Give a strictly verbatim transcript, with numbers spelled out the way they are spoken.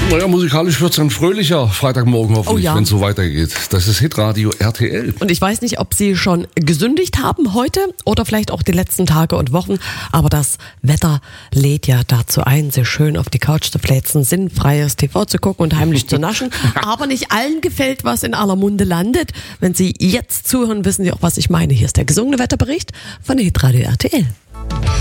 Naja, musikalisch wird es ein fröhlicher Freitagmorgen hoffentlich, Oh ja. wenn es so weitergeht. Das ist Hitradio R T L. Und ich weiß nicht, ob Sie schon gesündigt haben heute oder vielleicht auch die letzten Tage und Wochen, aber das Wetter lädt ja dazu ein, sich schön auf die Couch zu fläzen, sinnfreies T V zu gucken und heimlich zu naschen. Aber nicht allen gefällt, was in aller Munde landet. Wenn Sie jetzt zuhören, wissen Sie auch, was ich meine. Hier ist der gesungene Wetterbericht von Hitradio R T L.